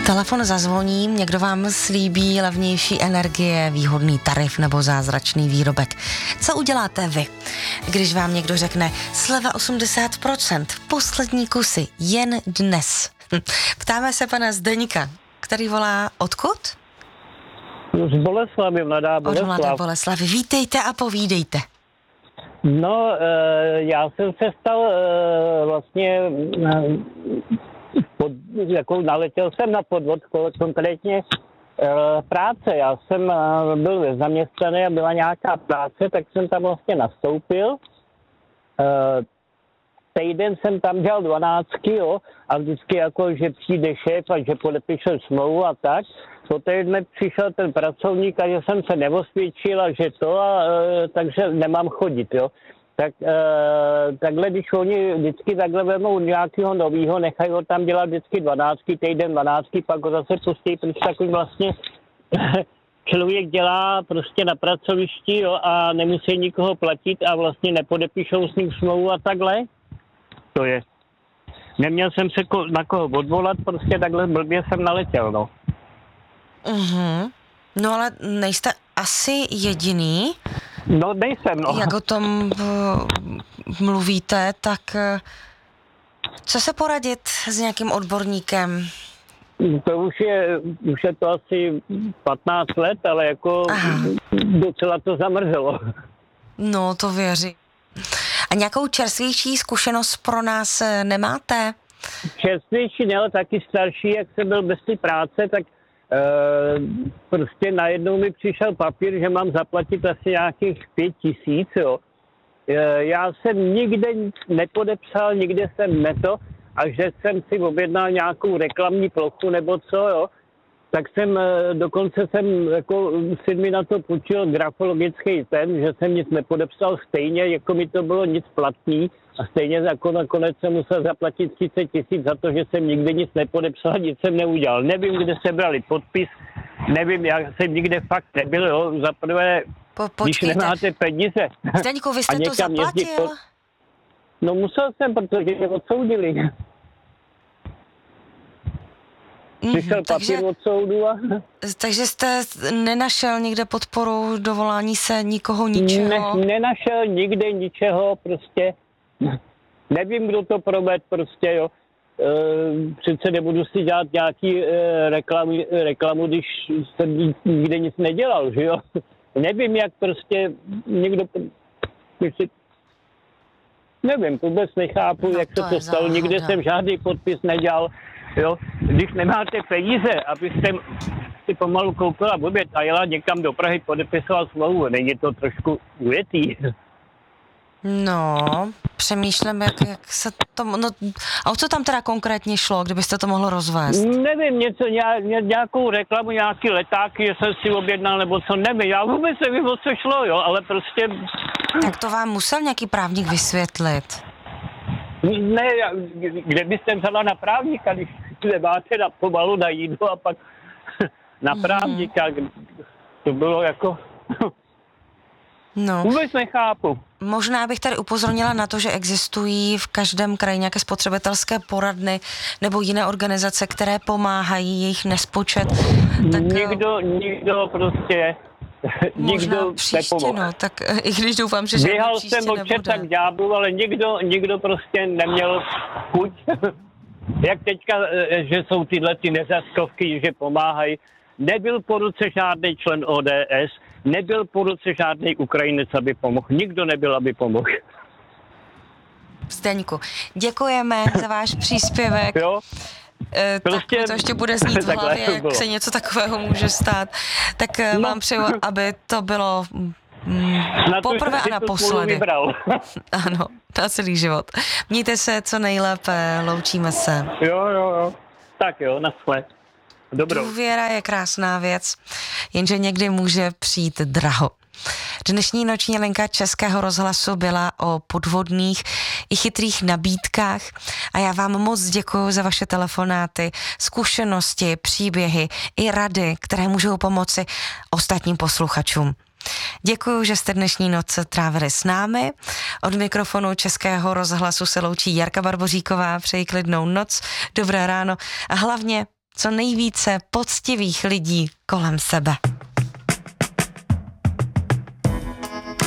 Telefon zazvoní, někdo vám slíbí levnější energie, výhodný tarif nebo zázračný výrobek. Co uděláte vy, když vám někdo řekne sleva 80%, poslední kusy, jen dnes? Ptáme se pana Zdeňka, který volá odkud? Z Boleslavy, Mladá Boleslav. Od Mladé Boleslavy. Vítejte a povídejte. No, já jsem se stal vlastně, naletěl jsem na podvod, konkrétně práce. Já jsem byl nezaměstnaný a byla nějaká práce, tak jsem tam vlastně nastoupil. Týden jsem tam dělal 12, jo, a vždycky jako, že přijde šéf a že podepíše smlouvu a tak. Poté mi přišel ten pracovník a že jsem se neosvědčil a že to, takže nemám chodit, jo. Tak takhle, když oni vždycky takhle vemou nějakého novýho, nechají ho tam dělat vždycky 12, týden 12, pak ho zase pustí, protože takový vlastně člověk dělá prostě na pracovišti, jo, a nemusí nikoho platit a vlastně nepodepíšou s ním smlouvu a takhle. To je. Neměl jsem se na koho odvolat, prostě takhle blbě jsem naletěl, no. Mhm. No ale nejste asi jediný. No nejsem, no. Jak o tom mluvíte, tak co se poradit s nějakým odborníkem? To už je to asi 15 let, ale jako docela to zamrzelo. No, to věřím. A nějakou čerstvější zkušenost pro nás nemáte? Čerstvější, ne, ale taky starší, jak jsem byl bez té práce, tak prostě najednou mi přišel papír, že mám zaplatit asi nějakých 5 000, jo. Já jsem nikde nepodepsal, nikde jsem a že jsem si objednal nějakou reklamní plochu nebo co, jo, tak dokonce jsem jako si mi na to půjčil grafologický že jsem nic nepodepsal stejně, jako mi to bylo nic platný a stejně jako nakonec jsem musel zaplatit 30 000 za to, že jsem nikdy nic nepodepsal, nic jsem neudělal. Nevím, kde se brali podpis, nevím, já jsem nikde fakt nebyl, jo, za prvé, když nemáte peníze. Zdeňku, vy jste to zaplatil? No musel jsem, protože mě odsoudili. Přišel papír od soudu a... Takže jste nenašel nikde podporu, dovolání se nikoho, ničeho? Nenašel nikde ničeho, prostě. Nevím, kdo to provedl, prostě, jo. Přece nebudu si dělat nějaký reklamu, když jsem nikde nic nedělal, že jo. Nevím, jak prostě někdo... Nevím, vůbec nechápu, jak se to stalo. Nikde jsem žádný podpis nedělal. Jo, když nemáte peníze, abyste si pomalu koupila oběd a jela někam do Prahy, podepisoval smlouvu, není to trošku ujetý? No, přemýšlím, jak se to... No, a o co tam teda konkrétně šlo, kdybyste to mohl rozvést? Nevím, nějakou reklamu, nějaký letáky, že jsem si objednal, nebo co, nevím, já vůbec nevím, o co šlo, jo, ale prostě... Tak to vám musel nějaký právník vysvětlit. Ne, kde byste vzala na právníka, když nemáte pomalu na jídlo a pak na právníka, to bylo jako... No. Vůbec nechápu. Možná bych tady upozornila na to, že existují v každém kraji nějaké spotřebitelské poradny nebo jiné organizace, které pomáhají, jejich nespočet. Tak... Nikdo prostě... Možná příště, no, tak i když doufám, že žádný příště nebude. Běhal jsem od tak ďáblu, ale nikdo prostě neměl chuť. Jak teďka, že jsou tyhle ty neziskovky, že pomáhají. Nebyl po ruce žádný člen ODS, nebyl po ruce žádný Ukrajinec, aby pomohl. Nikdo nebyl, aby pomohl. Zdeňku, děkujeme za váš příspěvek. Jo. Prostě, tak to ještě bude znít v hlavě, jak se něco takového může stát. Tak vám přeju, aby to bylo poprvé a naposledy. Ano, na celý život. Mějte se co nejlépe, loučíme se. Jo. Tak jo, naschle. Dobrou. Důvěra je krásná věc, jenže někdy může přijít draho. Dnešní noční linka Českého rozhlasu byla o podvodných i chytrých nabídkách a já vám moc děkuju za vaše telefonáty, zkušenosti, příběhy i rady, které můžou pomoci ostatním posluchačům. Děkuju, že jste dnešní noc trávili s námi. Od mikrofonu Českého rozhlasu se loučí Jarka Barboříková. Přeji klidnou noc, dobré ráno a hlavně co nejvíce poctivých lidí kolem sebe.